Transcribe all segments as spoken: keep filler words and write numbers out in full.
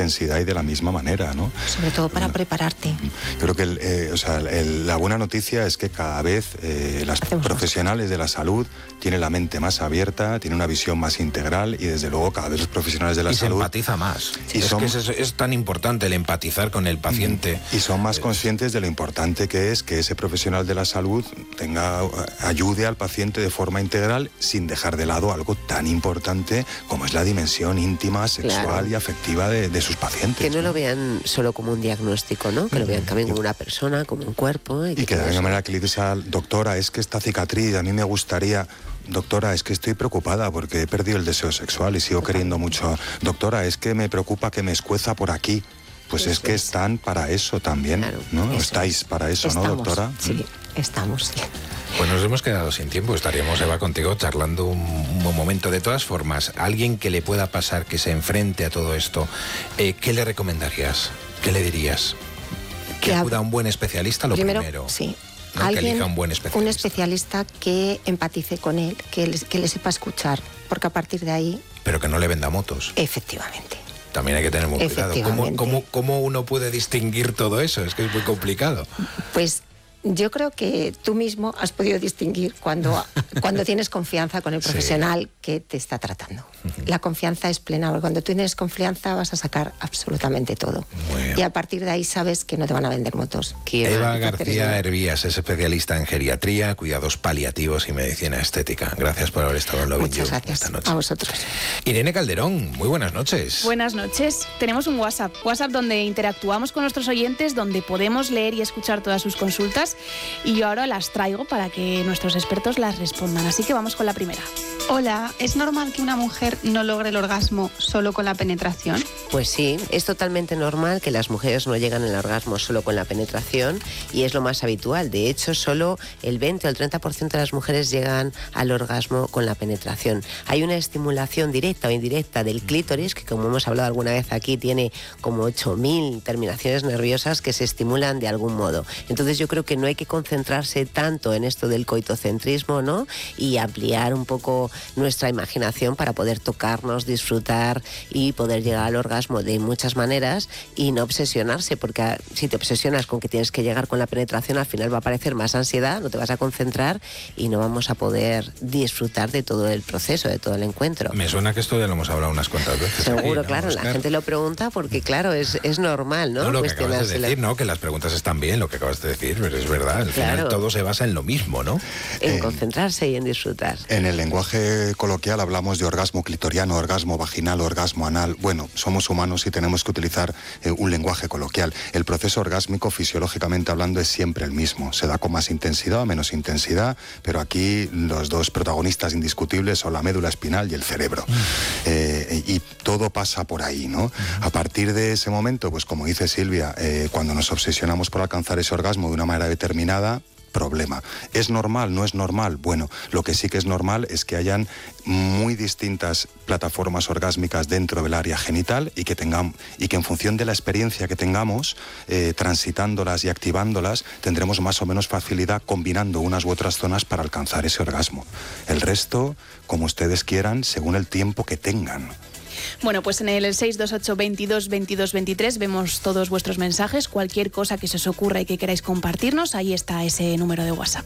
intensidad y de la misma manera, ¿no? Sobre todo para prepararte. Creo que el, eh, o sea, el, la buena noticia es que cada vez eh, las Hacemos profesionales más. de la salud tienen la mente más abierta, tienen una visión más integral y desde luego cada vez los profesionales de la y salud... Y se empatiza más. Y es son, que es, es tan importante el empatizar con el paciente. Y son más conscientes de lo importante que es que ese profesional de la salud tenga, ayude al paciente de forma integral sin dejar de lado algo tan importante como es la dimensión íntima, sexual claro. y afectiva de, de sus pacientes. Que no, ¿no? lo vean solo como un diagnóstico, ¿no? Que lo vean también como una persona, como un cuerpo. Y que, y que de la misma manera que le dices al doctora, es que esta cicatriz, a mí me gustaría... Doctora, es que estoy preocupada porque he perdido el deseo sexual y sigo queriendo mucho. Doctora, es que me preocupa que me escueza por aquí. Pues eso es que es. están para eso también, claro, ¿no? Eso Estáis es. para eso, estamos, ¿no, doctora? Sí, estamos, sí. Pues nos hemos quedado sin tiempo, estaríamos, Eva, contigo charlando un, un buen momento. De todas formas, alguien que le pueda pasar, que se enfrente a todo esto, eh, ¿qué le recomendarías? ¿Qué le dirías? Que, que acuda a un buen especialista, lo primero. primero. Sí. ¿No? Alguien, que elija un buen especialista. Un especialista que empatice con él, que le, que le sepa escuchar, porque a partir de ahí... Pero que no le venda motos. Efectivamente. También hay que tener mucho cuidado. ¿Cómo, cómo, ¿Cómo uno puede distinguir todo eso? Es que es muy complicado. Pues yo creo que tú mismo has podido distinguir cuando, cuando tienes confianza con el profesional sí. que te está tratando. Uh-huh. La confianza es plena, porque cuando tú tienes confianza vas a sacar absolutamente todo. Y a partir de ahí sabes que no te van a vender motos. Eva García Hervías es especialista en geriatría, cuidados paliativos y medicina estética. Gracias por haber estado en Lovin' You Muchas gracias esta noche. A vosotros. Irene Calderón, muy buenas noches. Buenas noches. Tenemos un WhatsApp, WhatsApp donde interactuamos con nuestros oyentes, donde podemos leer y escuchar todas sus consultas. Y yo ahora las traigo para que nuestros expertos las respondan. Así que vamos con la primera. Hola, ¿es normal que una mujer no logre el orgasmo solo con la penetración? Pues sí, es totalmente normal que las mujeres no lleguen al orgasmo solo con la penetración y es lo más habitual. De hecho, solo el veinte o el treinta por ciento de las mujeres llegan al orgasmo con la penetración. Hay una estimulación directa o indirecta del clítoris, que como hemos hablado alguna vez aquí, tiene como ocho mil terminaciones nerviosas que se estimulan de algún modo. Entonces yo creo que no hay que concentrarse tanto en esto del coitocentrismo, ¿no? Y ampliar un poco nuestra imaginación para poder tocarnos, disfrutar y poder llegar al orgasmo de muchas maneras y no obsesionarse, porque si te obsesionas con que tienes que llegar con la penetración, al final va a aparecer más ansiedad, no te vas a concentrar y no vamos a poder disfrutar de todo el proceso, de todo el encuentro. Me suena que esto ya lo hemos hablado unas cuantas veces. Seguro, aquí, ¿no, claro, Oscar? La gente lo pregunta porque, claro, es, es normal, ¿no? No, lo que acabas de decir, ¿no? Que las preguntas están bien, lo que acabas de decir, pero es verdad, al claro. final todo se basa en lo mismo, ¿no? En eh, concentrarse y en disfrutar. En el lenguaje coloquial hablamos de orgasmo clitoriano, orgasmo vaginal, orgasmo anal. Bueno, somos humanos y tenemos que utilizar eh, un lenguaje coloquial. El proceso orgásmico, fisiológicamente hablando, es siempre el mismo. Se da con más intensidad o menos intensidad, pero aquí los dos protagonistas indiscutibles son la médula espinal y el cerebro. Mm. Eh, y todo pasa por ahí, ¿no? Mm. A partir de ese momento, pues como dice Silvia, eh, cuando nos obsesionamos por alcanzar ese orgasmo de una manera determinada, problema. ¿Es normal? ¿No es normal? Bueno, lo que sí que es normal es que hayan muy distintas plataformas orgásmicas dentro del área genital y que tengamos, y que en función de la experiencia que tengamos, eh, transitándolas y activándolas, tendremos más o menos facilidad combinando unas u otras zonas para alcanzar ese orgasmo. El resto, como ustedes quieran, según el tiempo que tengan. Bueno, pues en el seis dos ocho, veintidós, veintidós, veintitrés vemos todos vuestros mensajes. Cualquier cosa que se os ocurra y que queráis compartirnos, ahí está ese número de WhatsApp.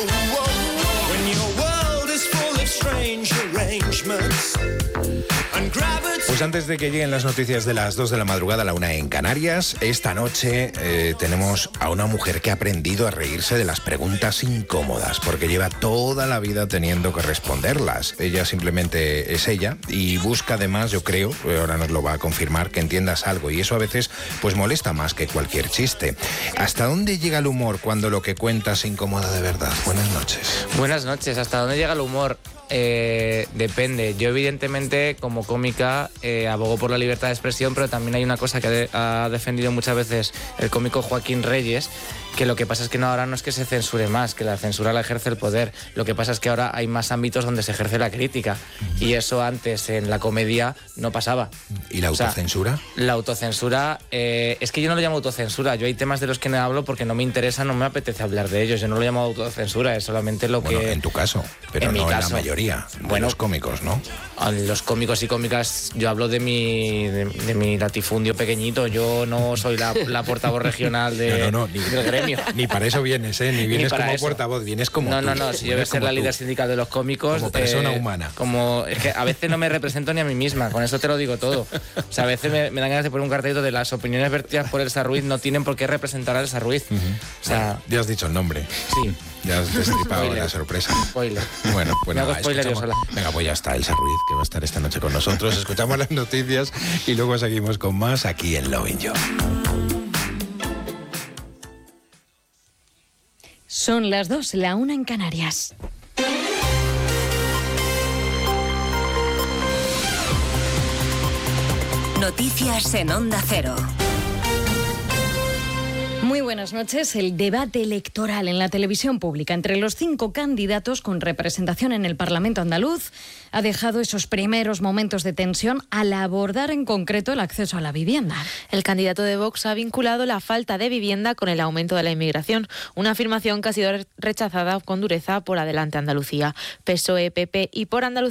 Pues antes de que lleguen las noticias de las dos de la madrugada, la una en Canarias, esta noche eh, tenemos a una mujer que ha aprendido a reírse de las preguntas incómodas, porque lleva toda la vida teniendo que responderlas. Ella simplemente es ella y busca además, yo creo, ahora nos lo va a confirmar, que entiendas algo, y eso a veces pues molesta más que cualquier chiste. ¿Hasta dónde llega el humor cuando lo que cuentas incomoda de verdad? Buenas noches. Buenas noches. ¿Hasta dónde llega el humor? Eh, depende. Yo evidentemente como cómica eh, abogo por la libertad de expresión, pero también hay una cosa que de, ha defendido muchas veces el cómico Joaquín Reyes, que lo que pasa es que no, ahora no es que se censure más, que la censura la ejerce el poder. Lo que pasa es que ahora hay más ámbitos donde se ejerce la crítica, y eso antes en la comedia no pasaba. ¿Y la autocensura? O sea, la autocensura, eh, es que yo no lo llamo autocensura. Yo hay temas de los que no hablo porque no me interesa, no me apetece hablar de ellos. Yo no lo llamo autocensura, es solamente lo bueno, que... en tu caso, pero en no mi caso, en la mayoría. mayoría de Bueno, los cómicos, ¿no? A los cómicos y cómicas, yo hablo de mi, de, de mi latifundio pequeñito. Yo no soy la, la portavoz regional de, no, no, no, ni, del gremio. Ni para eso vienes, ¿eh? Ni vienes Ni como eso. portavoz, vienes como No, tú. no, no, si yo voy a Vienes ser como la líder tú. sindical de los cómicos. Como persona humana. Como, es que a veces no me represento ni a mí misma, con eso te lo digo todo. O sea, a veces me, me dan ganas de poner un cartelito de las opiniones vertidas por Elsa Ruiz no tienen por qué representar a Elsa Ruiz. Uh-huh. O sea, ya has dicho el nombre. Sí. Ya has destripado Spoiler. la sorpresa. Spoiler. Bueno, pues Me hago nada, spoiler yo escuchamos- sola. Venga, pues ya está Elsa Ruiz, que va a estar esta noche con nosotros. Escuchamos las noticias y luego seguimos con más aquí en Lovin' You. Son las dos, la una en Canarias. Noticias en Onda Cero. Muy buenas noches. El debate electoral en la televisión pública entre los cinco candidatos con representación en el Parlamento andaluz ha dejado esos primeros momentos de tensión al abordar en concreto el acceso a la vivienda. El candidato de Vox ha vinculado la falta de vivienda con el aumento de la inmigración, una afirmación que ha sido rechazada con dureza por Adelante Andalucía. P S O E, P P y Por Andalucía